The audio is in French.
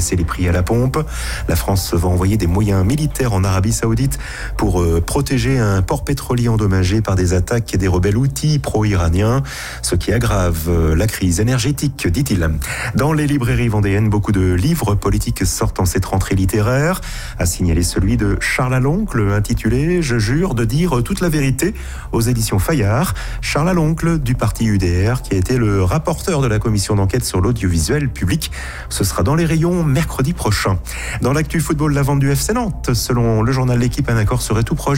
baisser les prix à la pompe. La France va envoyer des moyens militaires en Arabie Saoudite pour protéger un port pétrolier endommagé par des attaques des rebelles houthis pro-iraniens, ce qui aggrave la crise énergétique, dit-il. Dans les librairies vendéennes, beaucoup de livres politiques sortent en cette rentrée littéraire. À signaler celui de Charles Aloncle, intitulé « Je jure de dire toute la vérité » aux éditions Fayard. Charles Aloncle du parti UDR, qui a été le rapporteur de la commission d'enquête sur l'audiovisuel public. Ce sera dans les rayons mercredi prochain. Dans l'actu football, la vente du FC Nantes. Selon le journal L'Équipe, un accord serait tout proche